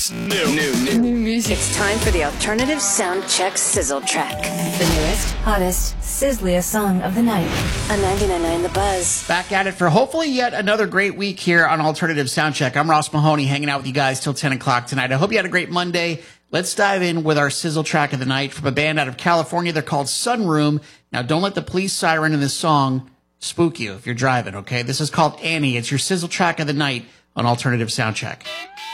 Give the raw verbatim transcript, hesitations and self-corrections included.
hits. New, new, new. New music. It's time for the Alternative Soundcheck Sizzle Track. The newest, hottest, sizzliest song of the night. On ninety-nine point nine The Buzz. Back at it for hopefully yet another great week here on Alternative Soundcheck. I'm Ross Mahoney, hanging out with you guys till ten o'clock tonight. I hope you had a great Monday. Let's dive in with our Sizzle Track of the night from a band out of California. They're called Sunroom. Now, don't let the police siren in this song spook you if you're driving, okay? This is called Annie. It's your Sizzle Track of the night on Alternative Soundcheck.